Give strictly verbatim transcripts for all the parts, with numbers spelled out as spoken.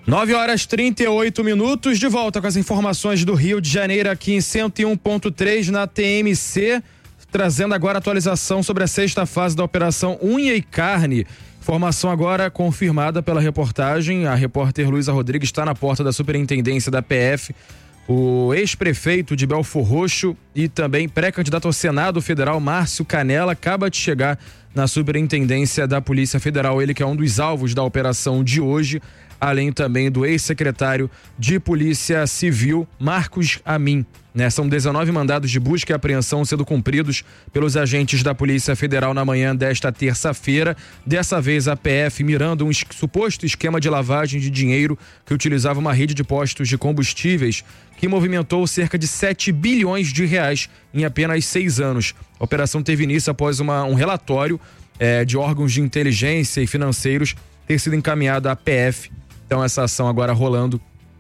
nove horas e trinta e oito minutos, de volta com as informações do Rio de Janeiro aqui em cento e um ponto três na T M C, trazendo agora atualização sobre a sexta fase da Operação Unha e Carne. Informação agora confirmada pela reportagem. A repórter Luísa Rodrigues está na porta da Superintendência da P F. O ex-prefeito de Belfor Roxo e também pré-candidato ao Senado Federal, Márcio Canella, acaba de chegar na Superintendência da Polícia Federal. Ele que é um dos alvos da operação de hoje, além também do ex-secretário de Polícia Civil, Marcos Amin. Né? São dezenove mandados de busca e apreensão sendo cumpridos pelos agentes da Polícia Federal na manhã desta terça-feira. Dessa vez a P F mirando um es- suposto esquema de lavagem de dinheiro que utilizava uma rede de postos de combustíveis que movimentou cerca de sete bilhões de reais em apenas seis anos. A operação teve início após uma, um relatório eh, de órgãos de inteligência e financeiros ter sido encaminhado à P F. Então essa ação agora rolando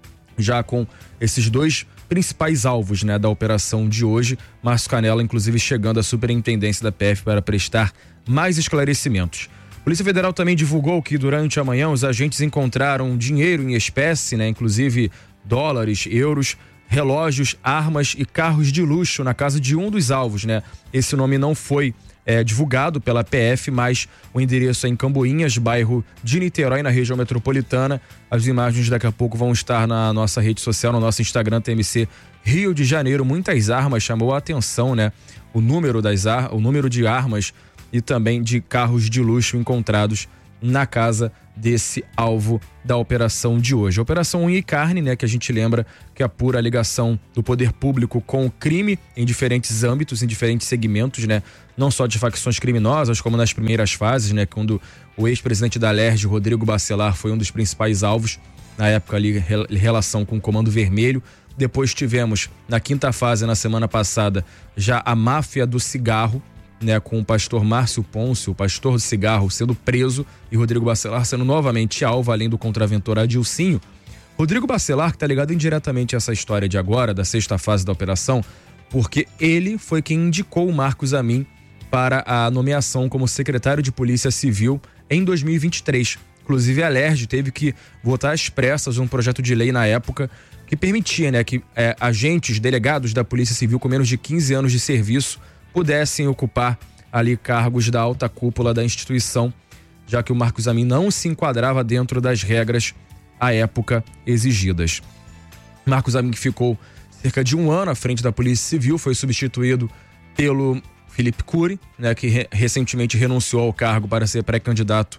já com esses dois principais alvos, né, da operação de hoje. Márcio Canella, inclusive, chegando à Superintendência da P F para prestar mais esclarecimentos. A Polícia Federal também divulgou que durante a manhã os agentes encontraram dinheiro em espécie, né, inclusive dólares, euros, relógios, armas e carros de luxo na casa de um dos alvos, né? Esse nome não foi É, divulgado pela P F, mas o endereço é em Camboinhas, bairro de Niterói, na região metropolitana. As imagens daqui a pouco vão estar na nossa rede social, no nosso Instagram, T M C Rio de Janeiro. Muitas armas, chamou a atenção, né? O número das ar... o número de armas e também de carros de luxo encontrados na casa desse alvo da operação de hoje. A Operação Unha e Carne, né, que a gente lembra que apura a ligação do poder público com o crime em diferentes âmbitos, em diferentes segmentos, né, não só de facções criminosas, como nas primeiras fases, né, quando o ex-presidente da Alerj, Rodrigo Bacelar, foi um dos principais alvos, na época ali, em relação com o Comando Vermelho. Depois tivemos, na quinta fase, na semana passada, já a máfia do cigarro, né, com o pastor Márcio Pôncio, o pastor do cigarro, sendo preso e Rodrigo Bacelar sendo novamente alvo, além do contraventor Adilcinho. Rodrigo Bacelar, que está ligado indiretamente a essa história de agora, da sexta fase da operação, porque ele foi quem indicou o Marcos Amin para a nomeação como secretário de Polícia Civil em dois mil e vinte e três. Inclusive, a Alerj teve que votar às pressas um projeto de lei na época que permitia, né, que é, agentes, delegados da Polícia Civil com menos de quinze anos de serviço pudessem ocupar ali cargos da alta cúpula da instituição, já que o Marcos Amin não se enquadrava dentro das regras à época exigidas. Marcos Amin ficou cerca de um ano à frente da Polícia Civil, foi substituído pelo Felipe Cury, né, que re- recentemente renunciou ao cargo para ser pré-candidato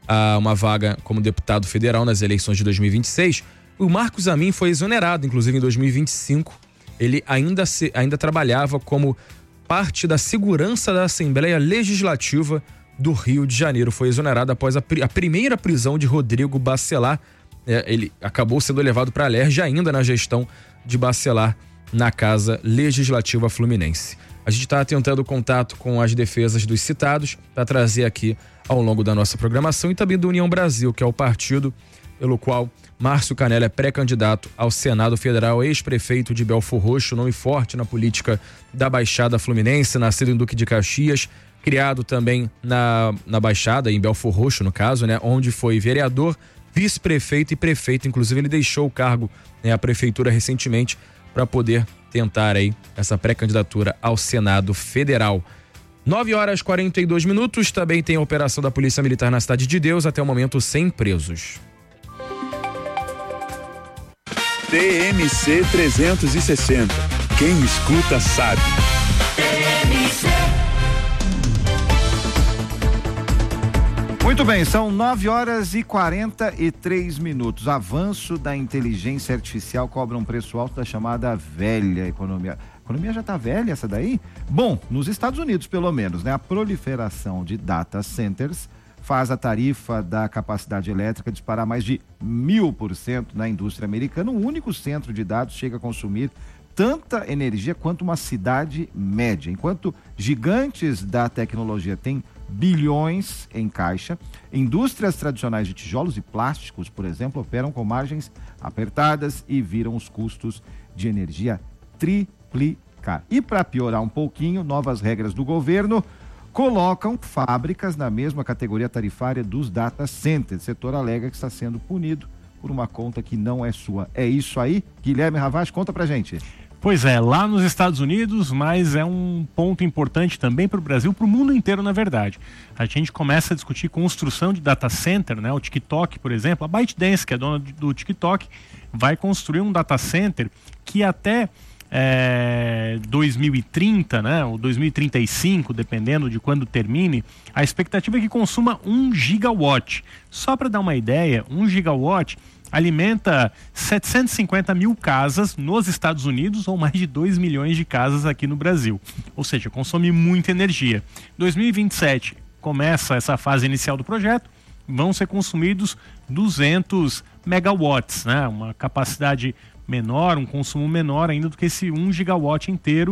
a uma vaga como deputado federal nas eleições de dois mil e vinte e seis. O Marcos Amin foi exonerado, inclusive em dois mil e vinte e cinco. Ele ainda, se, ainda trabalhava como parte da segurança da Assembleia Legislativa do Rio de Janeiro. Foi exonerado após a, a primeira prisão de Rodrigo Bacelar. É, ele acabou sendo levado para a Alerj ainda na gestão de Bacelar na Casa Legislativa Fluminense. A gente está tentando contato com as defesas dos citados para trazer aqui ao longo da nossa programação, e também do União Brasil, que é o partido pelo qual Márcio Canella é pré-candidato ao Senado Federal, ex-prefeito de Belfor Roxo, nome forte na política da Baixada Fluminense, nascido em Duque de Caxias, criado também na, na Baixada, em Belfor Roxo, no caso, né, onde foi vereador, vice-prefeito e prefeito. Inclusive, ele deixou o cargo, né, à prefeitura recentemente para poder tentar aí essa pré-candidatura ao Senado Federal. nove horas e quarenta e dois minutos, também tem a operação da Polícia Militar na Cidade de Deus, até o momento sem presos. T M C trezentos e sessenta. Quem escuta sabe. Muito bem, são nove horas e quarenta e três minutos. Avanço da inteligência artificial cobra um preço alto da chamada velha economia. A economia já está velha essa daí? Bom, nos Estados Unidos pelo menos, né? A proliferação de data centers faz a tarifa da capacidade elétrica disparar mais de mil por cento na indústria americana. Um único centro de dados chega a consumir tanta energia quanto uma cidade média. Enquanto gigantes da tecnologia têm bilhões em caixa, indústrias tradicionais de tijolos e plásticos, por exemplo, operam com margens apertadas e viram os custos de energia triplicar. E para piorar um pouquinho, novas regras do governo colocam fábricas na mesma categoria tarifária dos data centers. O setor alega que está sendo punido por uma conta que não é sua. É isso aí? Guilherme Ravaz, conta pra gente. Pois é, lá nos Estados Unidos, mas é um ponto importante também para o Brasil, para o mundo inteiro, na verdade. A gente começa a discutir construção de data center, né? O TikTok, por exemplo, a ByteDance, que é dona do TikTok, vai construir um data center que até é, dois mil e trinta, né? Ou dois mil e trinta e cinco, dependendo de quando termine, a expectativa é que consuma um gigawatt. Só para dar uma ideia, um gigawatt alimenta setecentos e cinquenta mil casas nos Estados Unidos ou mais de dois milhões de casas aqui no Brasil. Ou seja, consome muita energia. dois mil e vinte e sete começa essa fase inicial do projeto, vão ser consumidos duzentos megawatts, né? Uma capacidade menor, um consumo menor ainda do que esse um gigawatt inteiro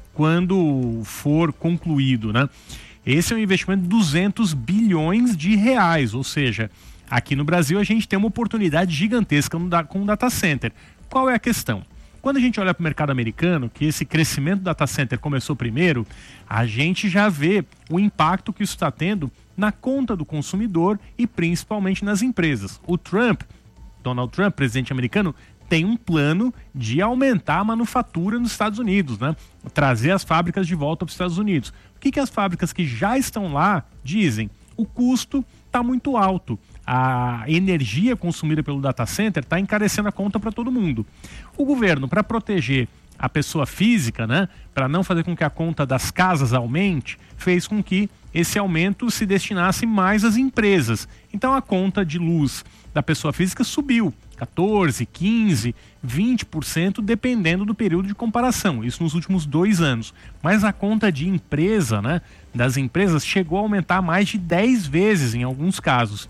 quando for concluído, né? Esse é um investimento de duzentos bilhões de reais, ou seja, aqui no Brasil a gente tem uma oportunidade gigantesca com o data center. Qual é a questão? Quando a gente olha para o mercado americano, que esse crescimento do data center começou primeiro, a gente já vê o impacto que isso está tendo na conta do consumidor e principalmente nas empresas. O Trump, Donald Trump, presidente americano, tem um plano de aumentar a manufatura nos Estados Unidos, né? Trazer as fábricas de volta para os Estados Unidos. O que, que as fábricas que já estão lá dizem? O custo está muito alto. A energia consumida pelo data center está encarecendo a conta para todo mundo. O governo, para proteger a pessoa física, né, para não fazer com que a conta das casas aumente, fez com que esse aumento se destinasse mais às empresas. Então a conta de luz da pessoa física subiu quatorze, quinze, vinte por cento, dependendo do período de comparação, isso nos últimos dois anos. Mas a conta de empresa, né, das empresas, chegou a aumentar mais de dez vezes em alguns casos.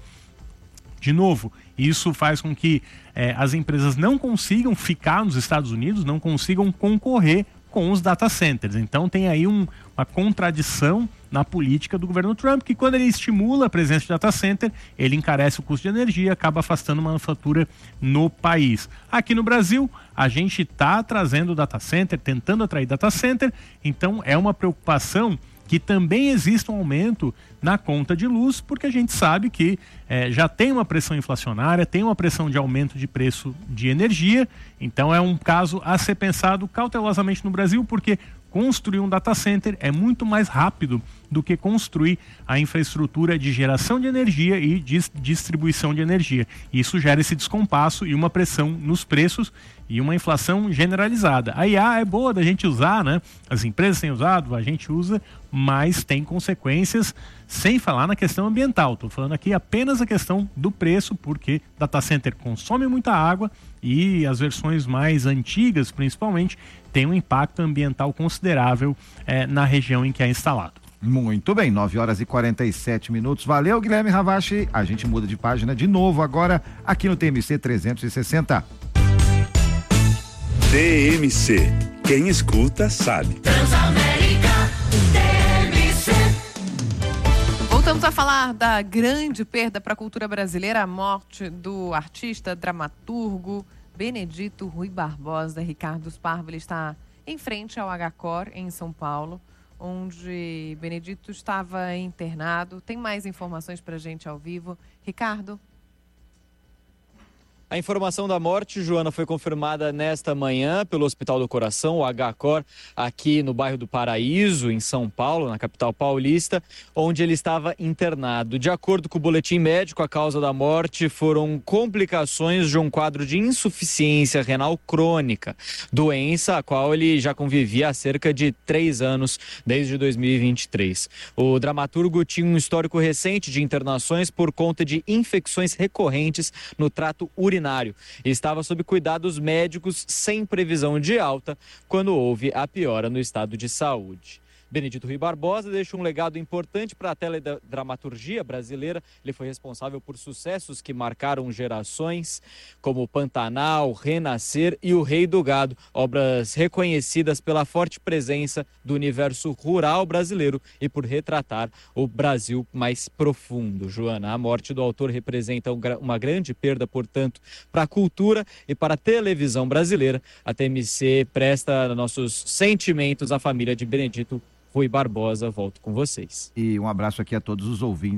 De novo, isso faz com que eh, as empresas não consigam ficar nos Estados Unidos, não consigam concorrer com os data centers. Então tem aí um, uma contradição na política do governo Trump, que quando ele estimula a presença de data center, ele encarece o custo de energia, acaba afastando a manufatura no país. Aqui no Brasil, a gente está trazendo data center, tentando atrair data center, então é uma preocupação que também existe um aumento na conta de luz, porque a gente sabe que eh, já tem uma pressão inflacionária, tem uma pressão de aumento de preço de energia, então é um caso a ser pensado cautelosamente no Brasil, porque construir um data center é muito mais rápido do que construir a infraestrutura de geração de energia e dis- distribuição de energia. Isso gera esse descompasso e uma pressão nos preços e uma inflação generalizada. A I A é boa da gente usar, né? As empresas têm usado, a gente usa, mas tem consequências, sem falar na questão ambiental. Estou falando aqui apenas a questão do preço, porque data center consome muita água e as versões mais antigas, principalmente, têm um impacto ambiental considerável eh, na região em que é instalado. Muito bem, nove horas e quarenta e sete minutos. Valeu, Guilherme Ravache. A gente muda de página de novo agora aqui no T M C trezentos e sessenta. T M C. Quem escuta sabe. Transamérica T M C. Voltamos a falar da grande perda para a cultura brasileira, a morte do artista, dramaturgo Benedito Rui Barbosa. Ricardo Sparvoli está em frente ao H-Cor, em São Paulo, onde Benedito estava internado. Tem mais informações para a gente ao vivo. Ricardo? A informação da morte, Joana, foi confirmada nesta manhã pelo Hospital do Coração, o H-Cor, aqui no bairro do Paraíso, em São Paulo, na capital paulista, onde ele estava internado. De acordo com o boletim médico, a causa da morte foram complicações de um quadro de insuficiência renal crônica, doença a qual ele já convivia há cerca de três anos, desde dois mil e vinte e três. O dramaturgo tinha um histórico recente de internações por conta de infecções recorrentes no trato urinário. Estava sob cuidados médicos sem previsão de alta quando houve a piora no estado de saúde. Benedito Rui Barbosa deixa um legado importante para a teledramaturgia brasileira. Ele foi responsável por sucessos que marcaram gerações, como Pantanal, Renascer e O Rei do Gado, obras reconhecidas pela forte presença do universo rural brasileiro e por retratar o Brasil mais profundo. Joana, a morte do autor representa uma grande perda, portanto, para a cultura e para a televisão brasileira. A T M C presta nossos sentimentos à família de Benedito Rui Barbosa. Volto com vocês. E um abraço aqui a todos os ouvintes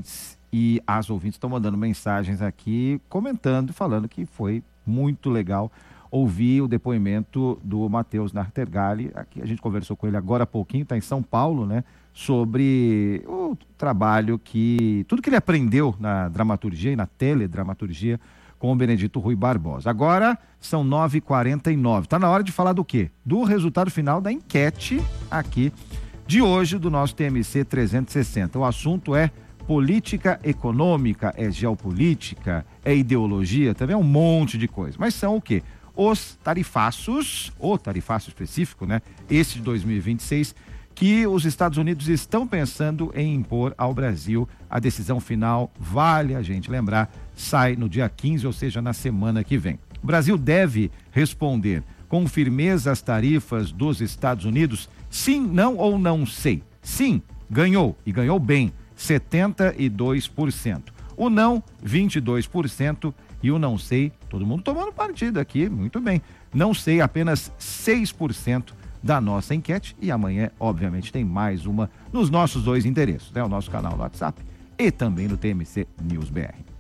e as ouvintes estão mandando mensagens aqui, comentando, falando que foi muito legal ouvir o depoimento do Matheus Nachtergaele. Aqui a gente conversou com ele agora há pouquinho, está em São Paulo, né? Sobre o trabalho que... tudo que ele aprendeu na dramaturgia e na teledramaturgia com o Benedito Rui Barbosa. Agora são nove e quarenta e nove. Está na hora de falar do quê? Do resultado final da enquete aqui de hoje do nosso T M C trezentos e sessenta. O assunto é política econômica, é geopolítica, é ideologia, também é um monte de coisa. Mas são o quê? Os tarifaços, o tarifaço específico, né? Esse de dois mil e vinte e seis, que os Estados Unidos estão pensando em impor ao Brasil. A decisão final, vale a gente lembrar, sai no dia quinze, ou seja, na semana que vem. O Brasil deve responder com firmeza às tarifas dos Estados Unidos? Sim, não ou não sei? Sim, ganhou, e ganhou bem, setenta e dois por cento. O não, vinte e dois por cento. E o não sei, todo mundo tomando partido aqui, muito bem. Não sei, apenas seis por cento da nossa enquete. E amanhã, obviamente, tem mais uma nos nossos dois endereços, né? O nosso canal no WhatsApp e também no T M C News B R.